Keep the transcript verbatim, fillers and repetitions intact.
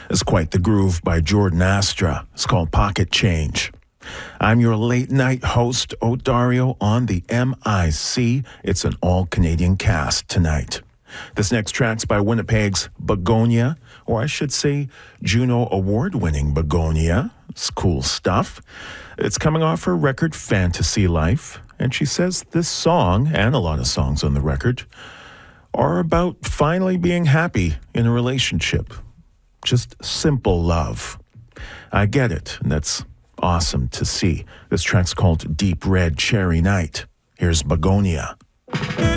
It's quite the groove by Jordan Astra. It's called Pocket Change. I'm your late night host, Odario, on the M I C. It's an all-Canadian cast tonight. This next track's by Winnipeg's Begonia, or I should say Juno Award-winning Begonia. It's cool stuff. It's coming off her record Fantasy Life, and she says this song, and a lot of songs on the record, are about finally being happy in a relationship. Just simple love. I get it, and that's awesome to see. This track's called Deep Red Cherry Night. Here's Begonia.